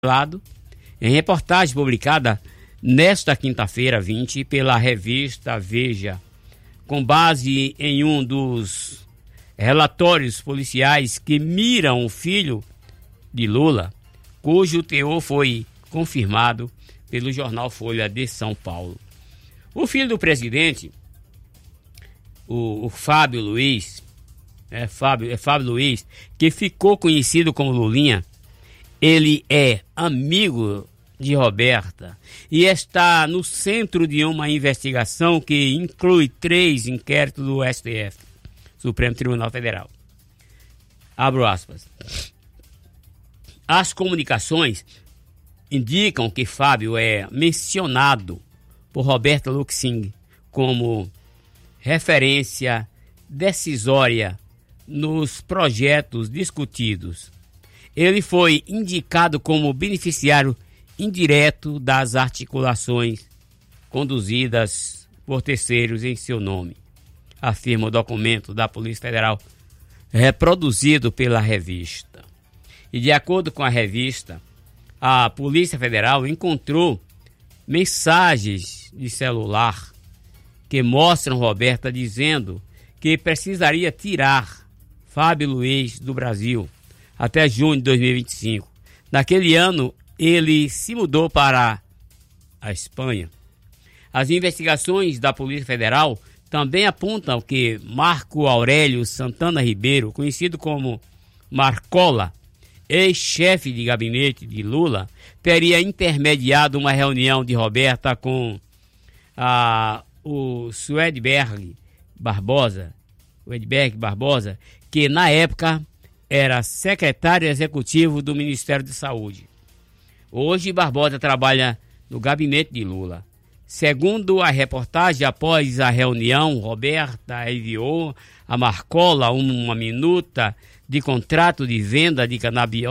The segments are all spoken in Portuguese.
revelado em reportagem publicada nesta quinta-feira 20 pela revista Veja, com base em um dos relatórios policiais que miram o filho de Lula, cujo teor foi confirmado pelo jornal Folha de São Paulo. O filho do presidente, o Fábio Luiz, Fábio Luiz, que ficou conhecido como Lulinha, ele é amigo de Roberta e está no centro de uma investigação que inclui 3 inquéritos do STF, Supremo Tribunal Federal. Abro aspas. As comunicações indicam que Fábio é mencionado por Roberta Luxing como referência decisória nos projetos discutidos. Ele foi indicado como beneficiário indireto das articulações conduzidas por terceiros em seu nome, afirma o documento da Polícia Federal reproduzido pela revista. E de acordo com a revista, a Polícia Federal encontrou mensagens de celular que mostram Roberta dizendo que precisaria tirar Fábio Luiz do Brasil até junho de 2025. Naquele ano, ele se mudou para a Espanha. As investigações da Polícia Federal também apontam que Marco Aurélio Santana Ribeiro, conhecido como Marcola, ex-chefe de gabinete de Lula, teria intermediado uma reunião de Roberta com o Edberg Barbosa, que na época era secretário executivo do Ministério da Saúde. Hoje, Barbosa trabalha no gabinete de Lula. Segundo a reportagem, após a reunião, Roberta enviou a Marcola uma minuta de contrato de venda de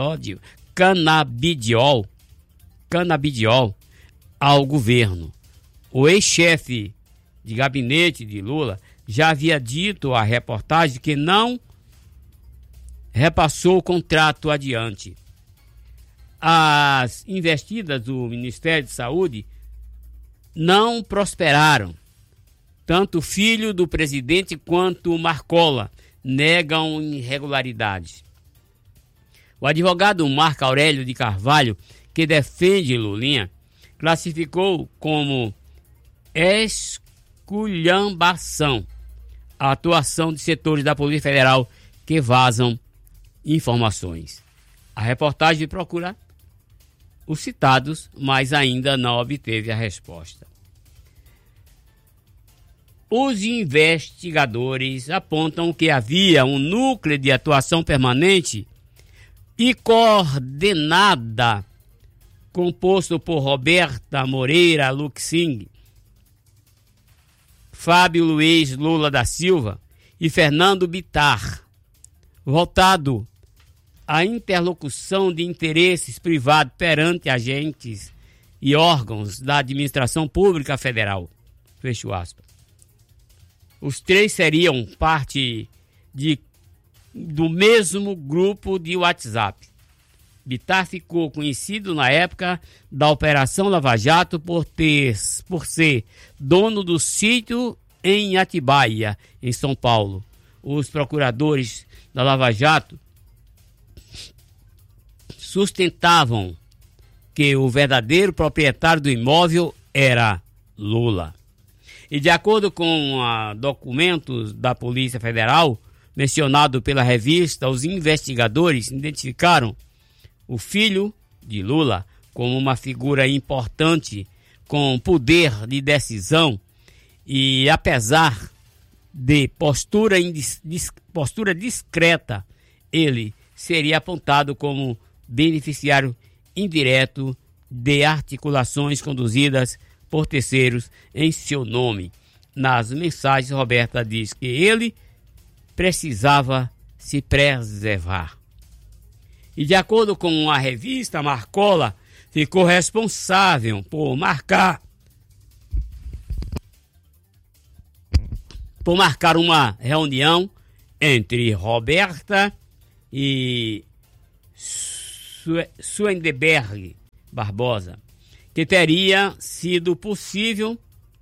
canabidiol ao governo. O ex-chefe de gabinete de Lula já havia dito à reportagem que não repassou o contrato adiante. As investidas do Ministério de Saúde não prosperaram. Tanto o filho do presidente quanto Marcola negam irregularidades. O advogado Marco Aurélio de Carvalho, que defende Lulinha, classificou como esculhambação a atuação de setores da Polícia Federal que vazam informações. A reportagem procura os citados, mas ainda não obteve a resposta. Os investigadores apontam que havia um núcleo de atuação permanente e coordenada composto por Roberta Moreira Luxing, Fábio Luiz Lula da Silva e Fernando Bittar, voltado à interlocução de interesses privados perante agentes e órgãos da administração pública federal. Fecho aspas. Os 3 seriam parte do mesmo grupo de WhatsApp. Bittar ficou conhecido na época da Operação Lava Jato por ser dono do sítio em Atibaia, em São Paulo. Os procuradores da Lava Jato sustentavam que o verdadeiro proprietário do imóvel era Lula. E de acordo com documentos da Polícia Federal, mencionado pela revista, os investigadores identificaram o filho de Lula como uma figura importante com poder de decisão e, apesar de postura discreta, ele seria apontado como beneficiário indireto de articulações conduzidas por terceiros em seu nome. Nas mensagens, Roberta diz que ele precisava se preservar. E de acordo com a revista, Marcola ficou responsável por marcar uma reunião entre Roberta e Suendeberg Barbosa, que teria sido possível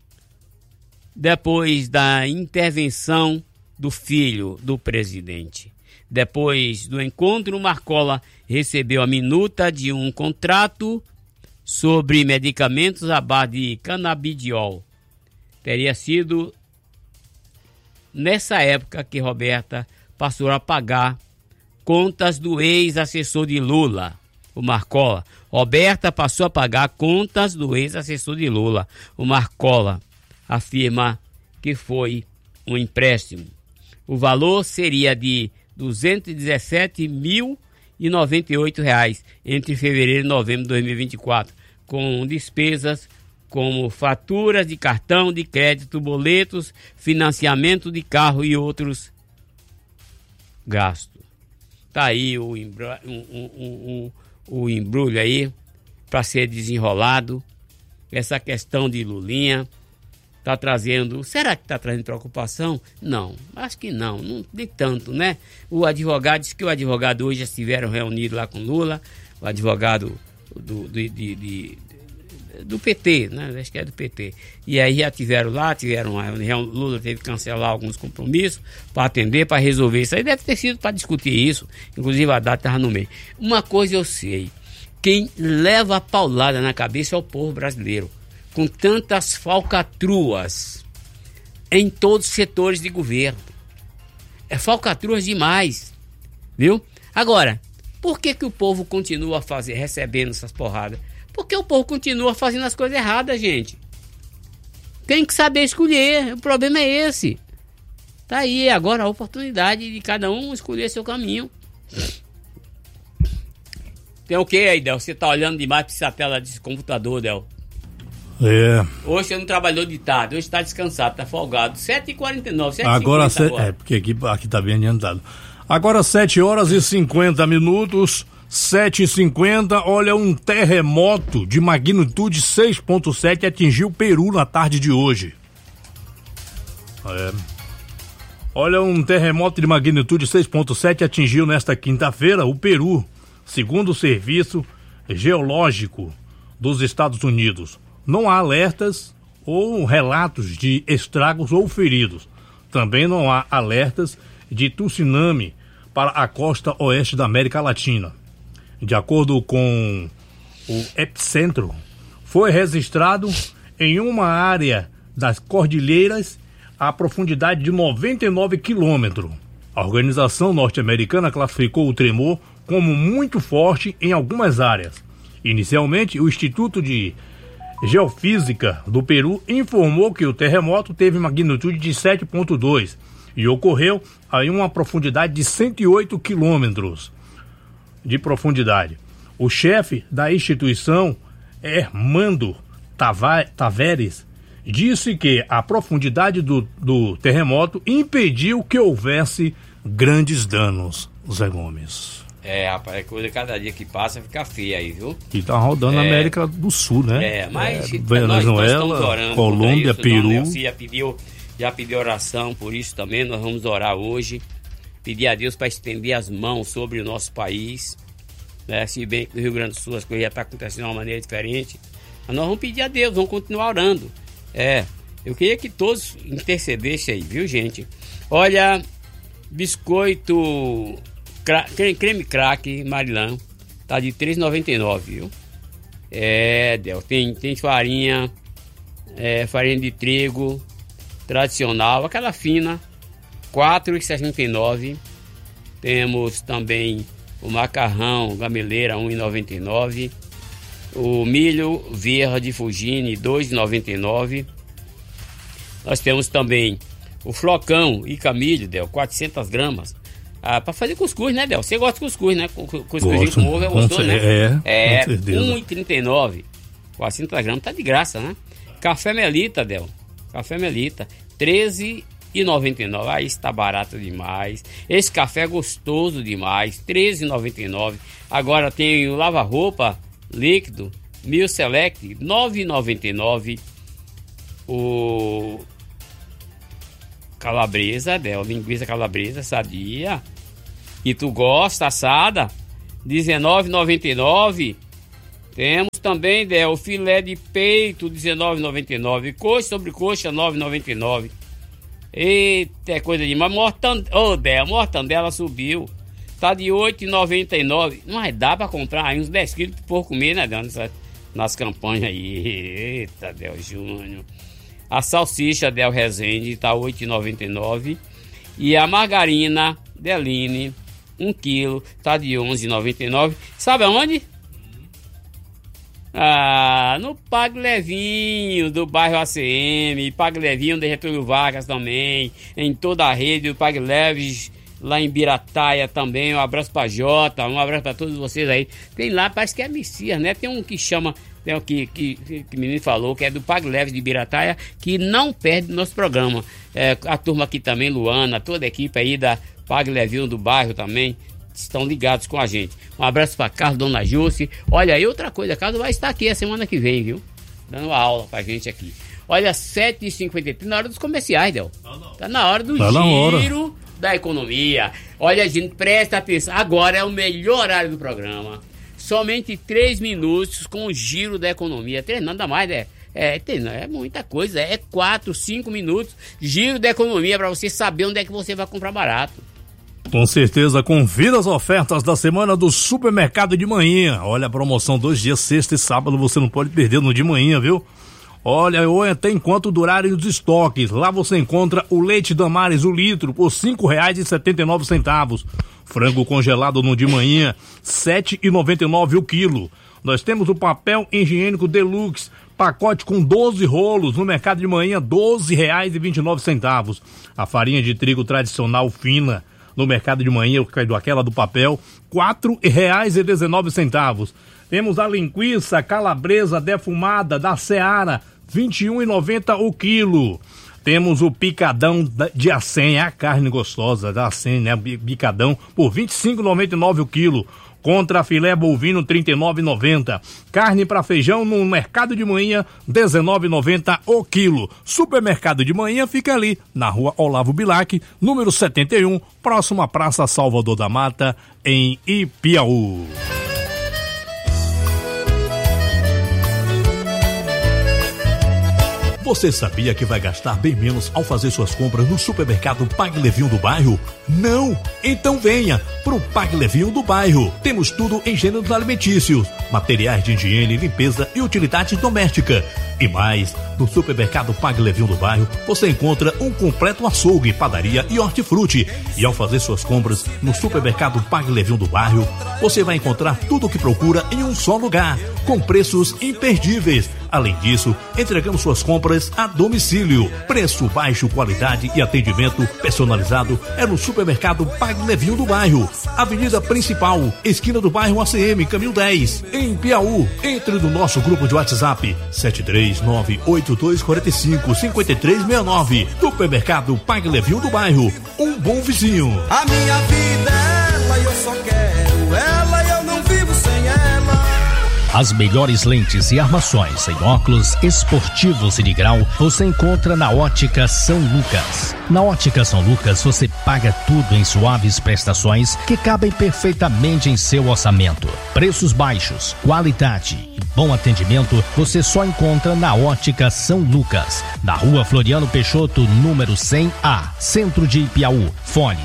depois da intervenção do filho do presidente. Depois do encontro, Marcola recebeu a minuta de um contrato sobre medicamentos à base de canabidiol. Teria sido nessa época que Roberta passou a pagar contas do ex-assessor de Lula, o Marcola. Roberta passou a pagar contas do ex-assessor de Lula. O Marcola afirma que foi um empréstimo. O valor seria de R$ 217.098 entre fevereiro e novembro de 2024, com despesas como faturas de cartão de crédito, boletos, financiamento de carro e outros gastos. Tá aí o embrulho aí para ser desenrolado. Essa questão de Lulinha está trazendo... Será que está trazendo preocupação? Não, acho que não de tanto, né? O advogado disse que o advogado hoje já estiveram reunidos lá com Lula, o advogado do PT, né? Acho que é do PT. E aí já tiveram lá, uma reunião, Lula teve que cancelar alguns compromissos para atender, para resolver isso aí. Deve ter sido para discutir isso, inclusive a data estava no meio. Uma coisa eu sei, quem leva a paulada na cabeça é o povo brasileiro, com tantas falcatruas em todos os setores de governo. É falcatruas demais, viu? Agora, por que o povo continua recebendo essas porradas? Porque o povo continua fazendo as coisas erradas, gente. Tem que saber escolher, o problema é esse. Tá aí agora a oportunidade de cada um escolher seu caminho. Tem o que aí, Del? Você tá olhando demais para essa tela desse computador, Del? É. Hoje você não trabalhou de tarde, hoje está descansado, tá folgado. 7h49, 7h50 agora. agora. Porque aqui tá bem adiantado. Agora 7h50, 7h50, olha, um terremoto de magnitude 6.7 atingiu o Peru na tarde de hoje. Olha, um terremoto de magnitude 6.7 atingiu nesta quinta-feira o Peru, segundo o Serviço Geológico dos Estados Unidos. Não há alertas ou relatos de estragos ou feridos. Também não há alertas de tsunami para a costa oeste da América Latina. De acordo com o epicentro, foi registrado em uma área das cordilheiras a profundidade de 99 quilômetros. A organização norte-americana classificou o tremor como muito forte em algumas áreas. Inicialmente, o Instituto de Geofísica do Peru informou que o terremoto teve magnitude de 7.2 e ocorreu em uma profundidade de 108 quilômetros de profundidade. O chefe da instituição, Hermando Taveres, disse que a profundidade do terremoto impediu que houvesse grandes danos. Zé Gomes. Rapaz, coisa cada dia que passa fica feia aí, viu? E tá rodando na América do Sul, né? Mas Venezuela, Colômbia, isso, Peru. Já pediu oração por isso também. Nós vamos orar hoje, pedir a Deus para estender as mãos sobre o nosso país, né? Se bem que no Rio Grande do Sul as coisas já estão acontecendo de uma maneira diferente, mas nós vamos pedir a Deus, vamos continuar orando. Eu queria que todos intercedessem aí, viu, gente? Olha, biscoito creme crack Marilã tá de R$ 3,99, viu? Del, tem farinha, farinha de trigo tradicional, aquela fina, R$ 4,69. Temos também o macarrão gameleira, R$ 1,99. O milho verde Fugini, R$ 2,99. Nós temos também o flocão e camilho, Del, 400 gramas. Para fazer cuscuz, né, Del? Você gosta de cuscuz, né? Cuscuzinho com ovo é gostoso, né? Com certeza. R$ 1,39. 400 gramas, tá de graça, né? Café Melita, Del. Café Melita, R$ 13,99. Isso tá barato demais. Esse café é gostoso demais, R$ 13,99. Agora tem o lava-roupa líquido, Mil Select, R$ 9,99. O calabresa, Del, linguiça calabresa sadia, e tu gosta, assada, R$ 19,99. Temos também, Del, filé de peito, R$19,99. Coxa sobre coxa, R$9,99. Eita, é coisa demais. Del, mortandela subiu. Tá de R$8,99. Mas dá pra comprar aí uns 10 quilos por comer, né, Del? Nas campanhas aí. Eita, Del Júnior. A salsicha Del Resende tá R$8,99. E a margarina Deline, 1 quilo, tá de R$11,99. Sabe aonde? No Pague Levinho do bairro ACM, Pague Levinho de Getúlio Vargas também, em toda a rede, o Pague Leves lá em Birataia também. Um abraço pra Jota, um abraço pra todos vocês aí. Tem lá, parece que é Messias, né? Tem um que chama, tem um que o menino falou, que é do Pague Leves de Birataia, que não perde nosso programa. A turma aqui também, Luana, toda a equipe aí da Pague Levinho do bairro também estão ligados com a gente. Um abraço para Carlos, Dona Jússi. Olha aí, outra coisa, Carlos vai estar aqui a semana que vem, viu? Dando aula pra gente aqui. Olha, 7h53, na hora dos comerciais, Del. Tá na hora do giro da economia. Olha, gente, presta atenção. Agora é o melhor horário do programa. Somente 3 minutos com o giro da economia. 3, nada mais, né? É muita coisa. 4, 5 minutos. Giro da economia para você saber onde é que você vai comprar barato. Com certeza, confira as ofertas da semana do Supermercado de Manhã. Olha a promoção 2 dias, sexta e sábado, você não pode perder no de manhã, viu? Olha, ou até enquanto durarem os estoques. Lá você encontra o leite Damares, o litro, por R$5,79. Frango congelado no de manhã, R$7,99 o quilo. Nós temos o papel higiênico Deluxe, pacote com 12 rolos, no Mercado de Manhã, R$12,29. A farinha de trigo tradicional fina, no Mercado de Manhã, aquela do papel, R$4,19. Temos a linguiça calabresa defumada da Seara, R$21,90 o quilo. Temos o picadão de acém, a carne gostosa da acém, né? Picadão, por R$25,99 o quilo. Contra filé bovino, R$39,90. Carne para feijão no Mercado de Manhã, R$19,90 o quilo. Supermercado de Manhã fica ali, na rua Olavo Bilac, número 71, próximo à Praça Salvador da Mata, em Ipiaú. Você sabia que vai gastar bem menos ao fazer suas compras no supermercado Pague Levinho do bairro? Não? Então venha pro Pague Levinho do bairro. Temos tudo em gêneros alimentícios, materiais de higiene, limpeza e utilidade doméstica. E mais, no supermercado Pague Levinho do bairro, você encontra um completo açougue, padaria e hortifruti. E ao fazer suas compras no supermercado Pague Levinho do bairro, você vai encontrar tudo o que procura em um só lugar, com preços imperdíveis. Além disso, entregamos suas compras a domicílio. Preço baixo, qualidade e atendimento personalizado é no supermercado Pague Levinho do bairro. Avenida Principal, esquina do bairro ACM, caminho 10, em Piauí. Entre no nosso grupo de WhatsApp 73982455369. Supermercado Pague Levinho do bairro. Um bom vizinho. A minha vida é ela, eu só quero ela, eu não vivo sem ela. As melhores lentes e armações em óculos esportivos e de grau você encontra na Ótica São Lucas. Na Ótica São Lucas você paga tudo em suaves prestações que cabem perfeitamente em seu orçamento. Preços baixos, qualidade e bom atendimento você só encontra na Ótica São Lucas, na rua Floriano Peixoto, número 100A, centro de Ipiaú. Fone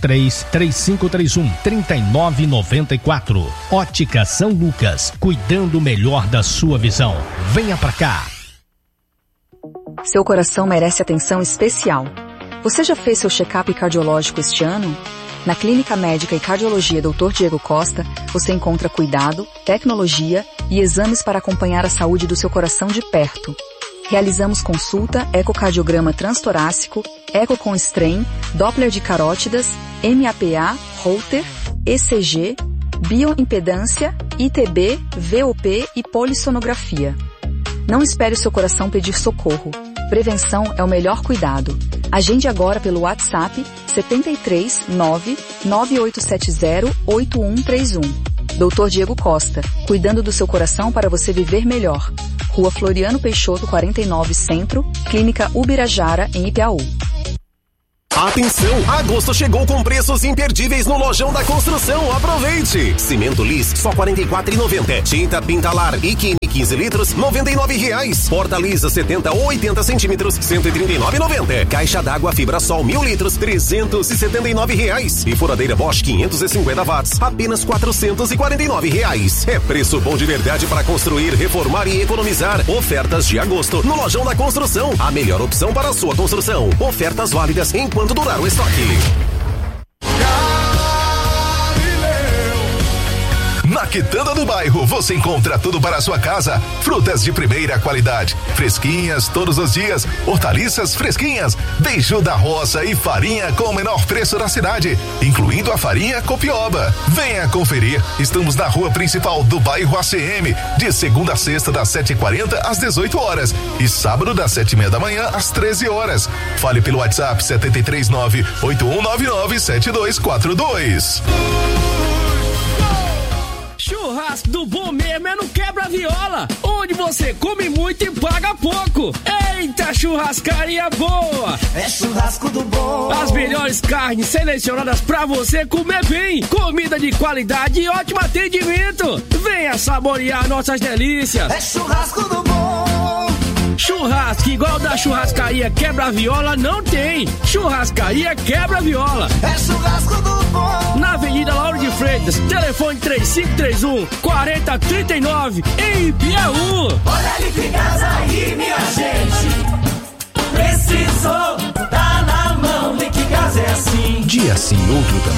73-3531-3994. Ótica São Lucas, cuidando melhor da sua visão. Venha pra cá. Seu coração merece atenção especial. Você já fez seu check-up cardiológico este ano? Na Clínica Médica e Cardiologia Dr. Diego Costa, você encontra cuidado, tecnologia e exames para acompanhar a saúde do seu coração de perto. Realizamos consulta, ecocardiograma transtorácico, eco com strain, Doppler de carótidas, MAPA, Holter, ECG, bioimpedância, ITB, VOP e polissonografia. Não espere o seu coração pedir socorro. Prevenção é o melhor cuidado. Agende agora pelo WhatsApp 73 99870 8131. Dr. Diego Costa, cuidando do seu coração para você viver melhor. Rua Floriano Peixoto 49 Centro, Clínica Ubirajara, em Ipiaú. Atenção, agosto chegou com preços imperdíveis no Lojão da Construção. Aproveite! Cimento lis só R$ 44,90. Tinta Pintalar Ikine 15 litros, R$ 99,00. Porta lisa 70 ou 80 centímetros, R$ 139,90. Caixa d'água Fibra Sol 1000 litros, R$ 379,00. E furadeira Bosch 550 watts, apenas R$ 449,00. É preço bom de verdade para construir, reformar e economizar. Ofertas de agosto no Lojão da Construção. A melhor opção para a sua construção. Ofertas válidas enquanto durar o estoque. Na Quitanda do Bairro você encontra tudo para a sua casa. Frutas de primeira qualidade, fresquinhas todos os dias, hortaliças fresquinhas, beijo da roça e farinha com o menor preço da cidade, incluindo a farinha Copioba. Venha conferir. Estamos na rua principal do bairro ACM, de segunda a sexta das 7h40 às 18 horas e sábado das 7h30 da manhã às 13 horas. Fale pelo WhatsApp 739-8199-7242. Churrasco do bom mesmo é no Quebra-Viola, onde você come muito e paga pouco. Eita, churrascaria boa! É churrasco do bom. As melhores carnes selecionadas pra você comer bem. Comida de qualidade e ótimo atendimento. Venha saborear nossas delícias. É churrasco do bom. Churrasco igual da churrascaria Quebra-Viola não tem. Churrascaria Quebra-Viola. É churrasco do bom. Na Avenida Lauro de Freitas, telefone 3531-4039, em Piauí. Olha ali que casa aí, minha gente. Precisou, tá na mão, Liquigás é assim. Dia sim, outro também.